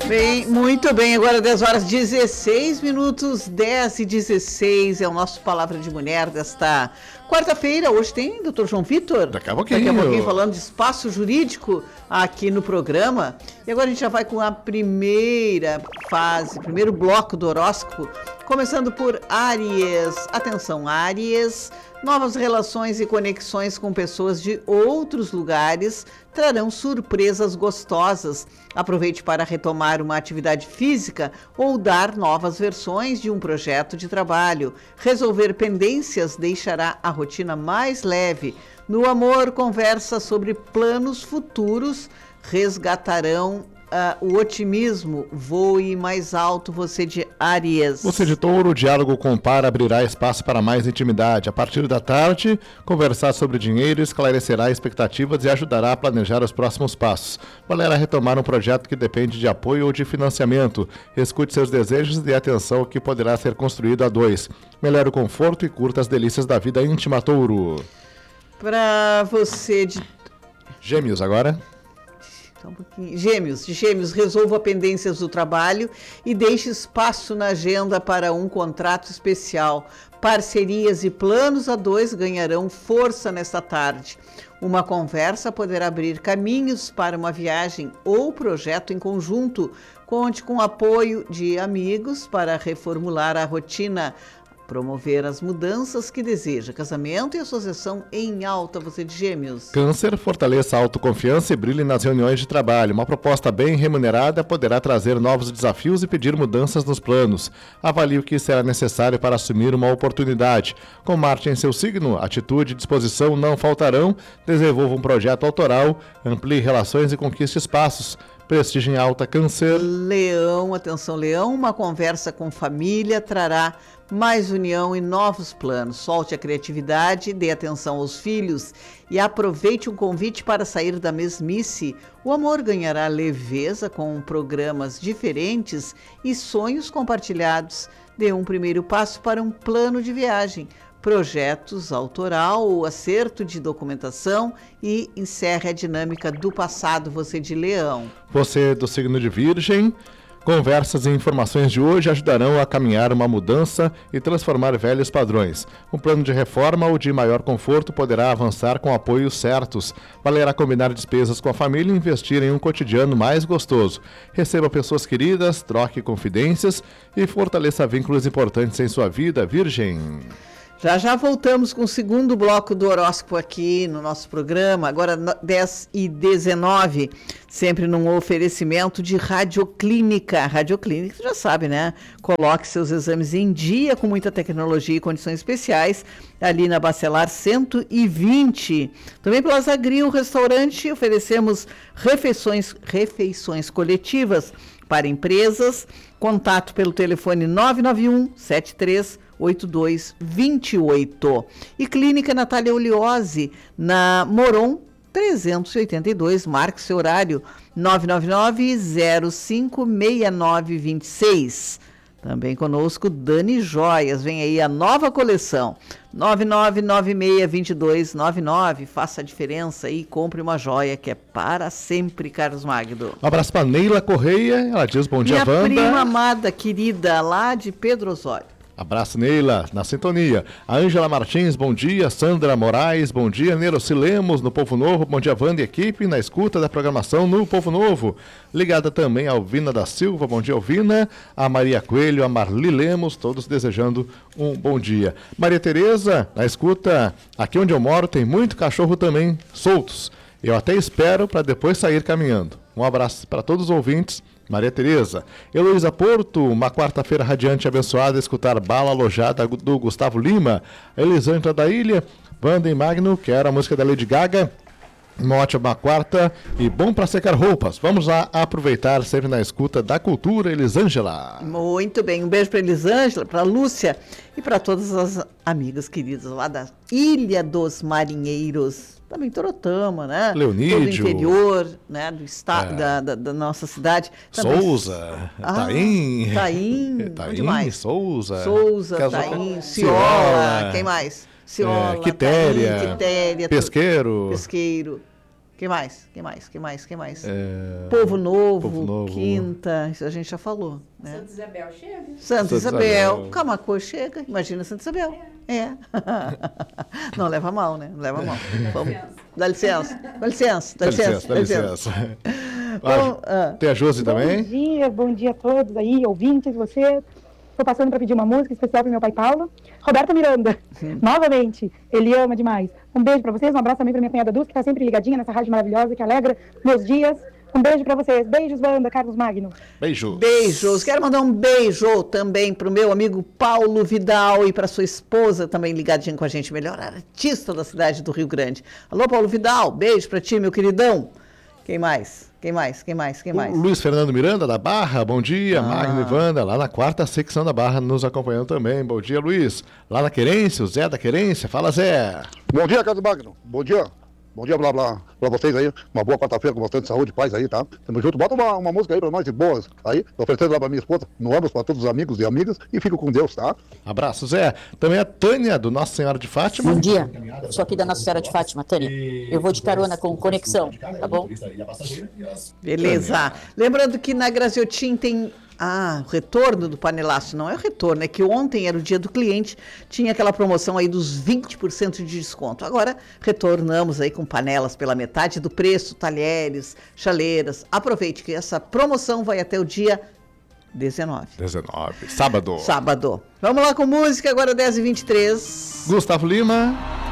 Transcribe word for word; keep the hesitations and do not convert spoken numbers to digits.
Bem, muito bem, agora dez horas e dezesseis minutos, dez e dezesseis é o nosso Palavra de Mulher desta quarta-feira. Hoje tem doutor João Vitor. Daqui a pouquinho. Daqui a pouquinho falando de espaço jurídico aqui no programa. E agora a gente já vai com a primeira fase, primeiro bloco do horóscopo, começando por Áries. Atenção, Áries. Novas relações e conexões com pessoas de outros lugares trarão surpresas gostosas. Aproveite para retomar uma atividade física ou dar novas versões de um projeto de trabalho. Resolver pendências deixará a rotina mais leve. No amor, conversa sobre planos futuros resgatarão Uh, o otimismo. Voe mais alto, você de Áries. Você de Touro, o diálogo com o par abrirá espaço para mais intimidade. A partir da tarde, conversar sobre dinheiro esclarecerá expectativas e ajudará a planejar os próximos passos. Valerá retomar um projeto que depende de apoio ou de financiamento. Escute seus desejos e dê atenção ao que poderá ser construído a dois. Melhore o conforto e curta as delícias da vida íntima, Touro. Para você de Gêmeos agora. Um pouquinho. Gêmeos, Gêmeos, resolva pendências do trabalho e deixe espaço na agenda para um contrato especial. Parcerias e planos a dois ganharão força nesta tarde. Uma conversa poderá abrir caminhos para uma viagem ou projeto em conjunto. Conte com o apoio de amigos para reformular a rotina. Promover as mudanças que deseja. Casamento e associação em alta, você de Gêmeos. Câncer, fortaleça a autoconfiança e brilhe nas reuniões de trabalho. Uma proposta bem remunerada poderá trazer novos desafios e pedir mudanças nos planos. Avalie o que será necessário para assumir uma oportunidade. Com Marte em seu signo, atitude e disposição não faltarão. Desenvolva um projeto autoral, amplie relações e conquiste espaços. Prestígio em alta, Câncer. Leão, atenção Leão, uma conversa com família trará mais união e novos planos. Solte a criatividade, dê atenção aos filhos e aproveite um convite para sair da mesmice. O amor ganhará leveza com programas diferentes e sonhos compartilhados. Dê um primeiro passo para um plano de viagem. Projetos autoral ou acerto de documentação e encerre a dinâmica do passado, você de Leão. Você do signo de Virgem, conversas e informações de hoje ajudarão a caminhar uma mudança e transformar velhos padrões. Um plano de reforma ou de maior conforto poderá avançar com apoios certos. Valerá combinar despesas com a família e investir em um cotidiano mais gostoso. Receba pessoas queridas, troque confidências e fortaleça vínculos importantes em sua vida, Virgem. Já já voltamos com o segundo bloco do horóscopo aqui no nosso programa, agora dez e dezenove, sempre num oferecimento de Radioclínica. Radioclínica, você já sabe, né? Coloque seus exames em dia com muita tecnologia e condições especiais, ali na Bacelar cento e vinte. Também Plaza Grill, restaurante, oferecemos refeições, refeições coletivas para empresas. Contato pelo telefone nove nove um, sete três oito dois dois oito. E Clínica Natália Oliose, na Moron trezentos e oitenta e dois, marque seu horário nove nove nove, zero cinco seis nove dois seis. Também conosco Dani Joias, vem aí a nova coleção, nove nove nove seis dois dois nove nove, faça a diferença e compre uma joia que é para sempre, Carlos Magno. Um abraço para Neila Correia, ela diz bom dia, Wanda. Minha prima amada, querida, lá de Pedro Osório. Abraço, Neila, na sintonia. A Ângela Martins, bom dia. Sandra Moraes, bom dia. Neroci Lemos, no Povo Novo, bom dia, Wanda e equipe, na escuta da programação no Povo Novo. Ligada também a Alvina da Silva, bom dia, Alvina. A Maria Coelho, a Marli Lemos, todos desejando um bom dia. Maria Tereza, na escuta, aqui onde eu moro tem muito cachorro também soltos. Eu até espero para depois sair caminhando. Um abraço para todos os ouvintes. Maria Tereza. Heloísa Porto, uma quarta-feira radiante e abençoada, escutar Bala Alojada do Gustavo Lima. Elisângela da Ilha, Wanda e Magno, que era a música da Lady Gaga. Uma ótima quarta e bom para secar roupas. Vamos lá aproveitar sempre na escuta da cultura, Elisângela. Muito bem, um beijo para Elisângela, para Lúcia e para todas as amigas queridas lá da Ilha dos Marinheiros. Também Torotama, né? Leonídio. Todo o interior, né? Do estado, é. da, da, da nossa cidade. Também... Souza, ah, Taim. Taim, Taim, demais. Souza. Souza, Casal... Taim, Ciola, quem mais? Ciola, é, Quitéria, Taim, Quitéria. Pesqueiro. Pesqueiro. Que mais? Que mais? Que mais? Que mais? É... Povo Novo, Povo Novo, Quinta, isso a gente já falou, né? Santa Isabel chega? Santa, Santa Isabel, Isabel. Camacô chega, imagina Santa Isabel. É. Não leva mal, né? Não leva mal. Vamos. Dá licença. Dá licença. Dá Dá licença. licença, dá licença. Bom, Ah, ah. Tem a Josi Bom também? dia, bom dia a todos aí, ouvintes, você. Estou passando para pedir uma música especial para meu pai Paulo. Roberta Miranda, novamente, ele ama demais. Um beijo para vocês, um abraço também para minha cunhada Dulce, que está sempre ligadinha nessa rádio maravilhosa, que alegra meus dias. Um beijo para vocês. Beijos, banda, Carlos Magno. Beijo. Beijos. Quero mandar um beijo também para o meu amigo Paulo Vidal e para sua esposa, também ligadinha com a gente, melhor artista da cidade do Rio Grande. Alô, Paulo Vidal, beijo para ti, meu queridão. Quem mais? Quem mais? Quem mais? Quem mais? O Luiz Fernando Miranda, da Barra, bom dia. Ah. Magno e Wanda, lá na quarta secção da Barra, nos acompanhando também. Bom dia, Luiz. Lá na Querência, o Zé da Querência. Fala, Zé. Bom dia, Carlos Magno. Bom dia. Bom dia, blá, blá, pra vocês aí. Uma boa quarta-feira com bastante saúde e paz aí, tá? Tamo junto. Bota uma, uma música aí pra nós de boas aí. Tô oferecendo lá pra minha esposa, no ambos, pra todos os amigos e amigas. E fico com Deus, tá? Abraço, Zé. Também a Tânia, do Nossa Senhora de Fátima. Bom dia, sou aqui da Nossa Senhora de Fátima, Tânia. Eu vou de carona com Conexão, tá bom? Beleza. Lembrando que na Graziotin tem ah, o retorno do panelaço. Não é o retorno, é que ontem era o dia do cliente, tinha aquela promoção aí dos vinte por cento de desconto. Agora retornamos aí com panelas pela metade do preço, talheres, chaleiras. Aproveite que essa promoção vai até o dia dezenove. dezenove, sábado. Sábado. Vamos lá com música, agora dez e vinte e três. Gustavo Lima.